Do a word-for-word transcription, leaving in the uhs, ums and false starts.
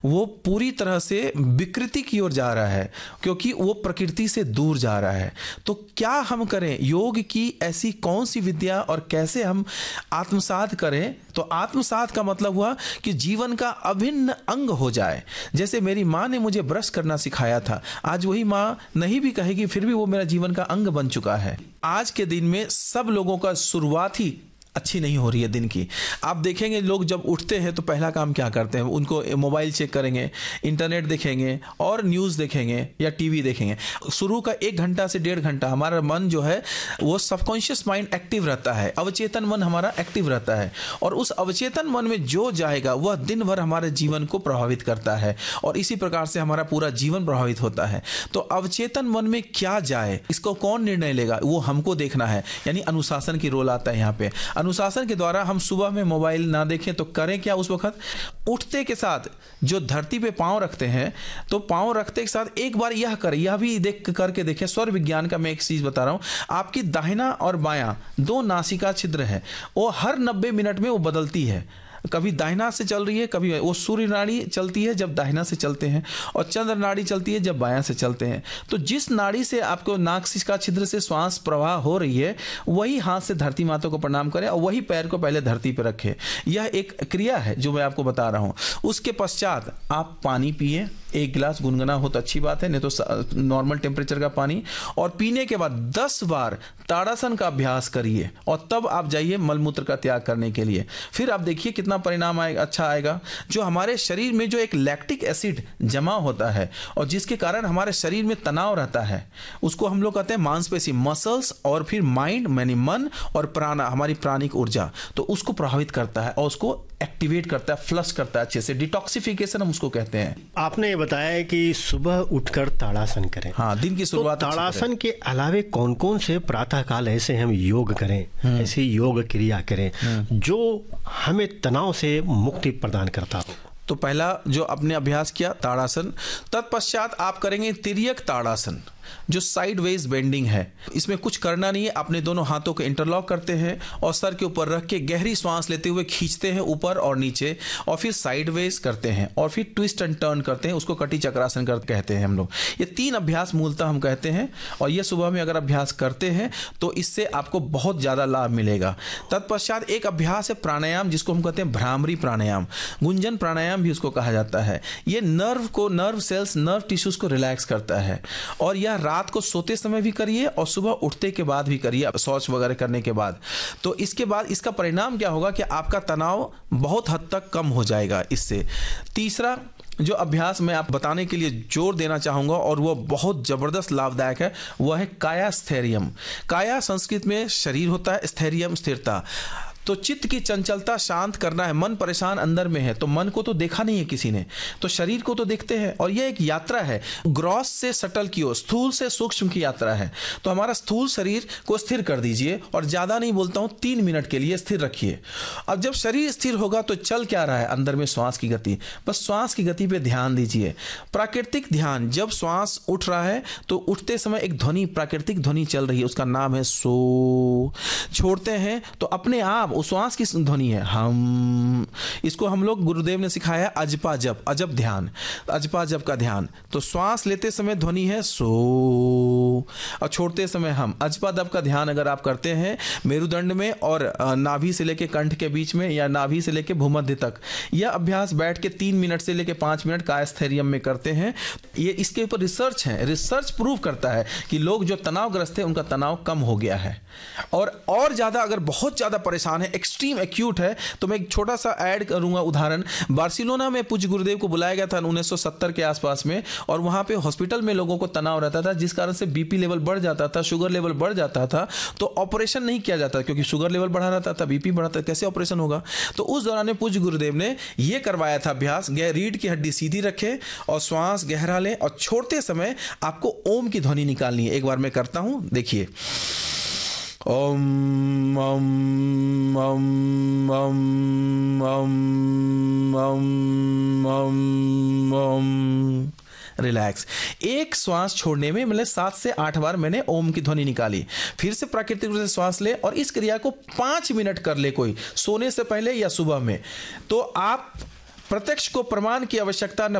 वो पूरी तरह से विकृति की ओर जा रहा है, क्योंकि वो प्रकृति से दूर जा रहा है। तो क्या हम करें? योग की ऐसी कौन सी विद्या और कैसे हम आत्मसात करें? तो आत्मसात का मतलब हुआ कि जीवन का अभिन्न अंग हो जाए। जैसे मेरी माँ ने मुझे ब्रश करना सिखाया था, आज वही माँ नहीं भी कहेगी फिर भी वो मेरा जीवन का अंग बन चुका है। आज के दिन में सब लोगों का शुरुआत ही अच्छी नहीं हो रही है दिन की। आप देखेंगे लोग जब उठते हैं तो पहला काम क्या करते हैं, उनको मोबाइल चेक करेंगे, इंटरनेट देखेंगे और न्यूज़ देखेंगे या टीवी देखेंगे। शुरू का एक घंटा से डेढ़ घंटा हमारा मन जो है वो सबकॉन्शियस माइंड एक्टिव रहता है, अवचेतन मन हमारा एक्टिव रहता है, और उस अवचेतन मन में जो जाएगा वह दिन भर हमारे जीवन को प्रभावित करता है और इसी प्रकार से हमारा पूरा जीवन प्रभावित होता है। तो अवचेतन मन में क्या जाए इसको कौन निर्णय लेगा, वो हमको देखना है। यानी अनुशासन की रोल आता है यहाँ पे। अनुशासन के द्वारा हम सुबह में मोबाइल ना देखें तो करें क्या? उस वक्त उठते के साथ जो धरती पे पांव रखते हैं तो पांव रखते के साथ एक बार यह करें, यह भी देख करके देखें। स्वर विज्ञान का मैं एक चीज बता रहा हूं, आपकी दाहिना और बायां दो नासिका छिद्र है, वो हर नब्बे मिनट में वो बदलती है। कभी दाहिना से चल रही है, कभी वो सूर्य नाड़ी चलती है जब दाहिना से चलते हैं, और चंद्र नाड़ी चलती है जब बायां से चलते हैं। तो जिस नाड़ी से आपको नासिका छिद्र से श्वास प्रवाह हो रही है वही हाथ से धरती माता को प्रणाम करें और वही पैर को पहले धरती पर रखें। यह एक क्रिया है जो मैं आपको बता रहा हूं। उसके पश्चात आप पानी पिए, एक गिलास, गुनगुना हो तो अच्छी बात है, नहीं तो नॉर्मल टेम्परेचर का पानी, और पीने के बाद दस बार ताड़ासन का अभ्यास करिए और तब आप जाइए मलमूत्र का त्याग करने के लिए। फिर आप देखिए कितना परिणाम आएगा, अच्छा आएगा। जो हमारे शरीर में जो एक लैक्टिक एसिड जमा होता है और जिसके कारण हमारे शरीर में तनाव रहता है, उसको हम लोग कहते हैं मांसपेशी, मसल्स, और फिर माइंड यानी मन, और प्राणा हमारी प्राणिक ऊर्जा, तो उसको प्रभावित करता है और उसको एक्टिवेट करता है, फ्लश करता है अच्छे से। डिटॉक्सिफिकेशन हम उसको कहते हैं। आपने बताया कि सुबह उठकर ताड़ासन करें। हाँ, दिन की शुरुआत। तो ताड़ासन के अलावे कौन कौन से प्रातः काल ऐसे हम योग करें, ऐसी योग क्रिया करें जो हमें तनाव से मुक्ति प्रदान करता हो? तो पहला जो आपने अभ्यास किया ताड़ासन, तत्पश्चात आप करेंगे तिर्यक ताड़ासन जो साइड वेज बेंडिंग है। इसमें कुछ करना नहीं है, अपने दोनों हाथों को इंटरलॉक करते हैं और सर के ऊपर रख के गहरी सांस लेते हुए खींचते हैं ऊपर और नीचे, और फिर साइड वेज करते हैं और फिर ट्विस्ट एंड टर्न करते हैं, उसको कटी चक्रासन कर कहते हैं हम लोग। ये तीन अभ्यास मूलतः हम कहते हैं, और ये सुबह में अगर अभ्यास करते हैं तो इससे आपको बहुत ज़्यादा लाभ मिलेगा। तत्पश्चात एक अभ्यास है प्राणायाम जिसको हम कहते हैं भ्रामरी प्राणायाम, गुंजन प्राणायाम भी उसको कहा जाता है। ये नर्व को, नर्व सेल्स, नर्व टिश्यूज को रिलैक्स करता है, और यह रात को सोते समय भी करिए और सुबह उठते के बाद भी करिए, शौच वगैरह करने के बाद। तो इसके बाद इसका परिणाम क्या होगा कि आपका तनाव बहुत हद तक कम हो जाएगा इससे। तीसरा जो अभ्यास मैं आप बताने के लिए जोर देना चाहूंगा और वो बहुत जबरदस्त लाभदायक है, वह है काया स्थैर्यम। काया संस्कृत में शरीर होता है, स्थैर्यम स्थिरता। तो चित्त की चंचलता शांत करना है। मन परेशान अंदर में है तो मन को तो देखा नहीं है किसी ने, तो शरीर को तो देखते हैं, और यह एक यात्रा है ग्रॉस से सटल की ओर, स्थूल से सूक्ष्म की यात्रा है। तो हमारा स्थूल शरीर को स्थिर कर दीजिए, और ज्यादा नहीं बोलता हूं, तीन मिनट के लिए स्थिर रखिए। अब जब शरीर स्थिर होगा तो चल क्या रहा है अंदर में, श्वास की गति, बस श्वास की गति पे ध्यान दीजिए। प्राकृतिक ध्यान, जब श्वास उठ रहा है तो उठते समय एक ध्वनि, प्राकृतिक ध्वनि चल रही है, उसका नाम है सो। छोड़ते हैं तो अपने आप उस श्वास की ध्वनि है हम। इसको हम लोग, गुरुदेव ने सिखाया अजपा जप, अजप ध्यान, अजपा जप का ध्यान। तो श्वास लेते समय ध्वनि है सो और छोड़ते समय हम। अजपा जप का ध्यान अगर आप करते हैं मेरुदंड में और नाभि से लेके कंठ के बीच में या नाभि से लेके भूमध्य तक, यह अभ्यास बैठ के तीन मिनट से लेके पांच मिनट कायस्थैर्यम में करते हैं। ये इसके ऊपर रिसर्च है, रिसर्च प्रूव करता है कि लोग जो तनावग्रस्त है उनका तनाव कम हो गया है। और और ज्यादा अगर बहुत ज्यादा परेशान है, एक्सट्रीम एक्यूट है, तो मैं एक छोटा सा ऐड करूंगा उदाहरण। बार्सिलोना में पूज्य गुरुदेव को बुलाया गया था उन्नीस सौ सत्तर के आसपास में, और वहां पे हॉस्पिटल में लोगों को तनाव रहता था जिस कारण से बीपी लेवल बढ़ जाता था, शुगर लेवल बढ़ जाता था। तो ऑपरेशन नहीं किया जाता क्योंकि शुगर लेवल बढ़ा रहता था, बीपी बढ़ा था, कैसे ऑपरेशन होगा। तो उस दौरान में पूज्य गुरुदेव ने यह करवाया था अभ्यास, रीढ़ की हड्डी सीधी रखें और श्वास गहरा लें, और छोड़ते समय आपको ओम की ध्वनि निकालनी है। एक बार मैं करता हूं, देखिए। ओम ओम ओम ओम ओम ओम ओम ओम। रिलैक्स। एक श्वास छोड़ने में मतलब सात से आठ बार मैंने ओम की ध्वनि निकाली। फिर से प्राकृतिक रूप से श्वास ले, और इस क्रिया को पांच मिनट कर ले कोई, सोने से पहले या सुबह में। तो आप प्रत्यक्ष को प्रमाण की आवश्यकता न